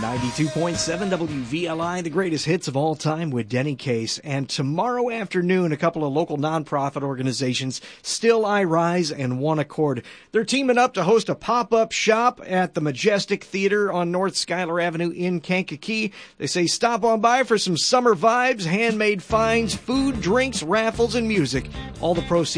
92.7 WVLI, the greatest hits of all time with Denny Case. And tomorrow afternoon, a couple of local nonprofit organizations, Still I Rise and One Accord, they're teaming up to host a pop-up shop at the Majestic Theater on North Schuyler Avenue in Kankakee. They say stop on by for some summer vibes, handmade finds, food, drinks, raffles, and music. All the proceeds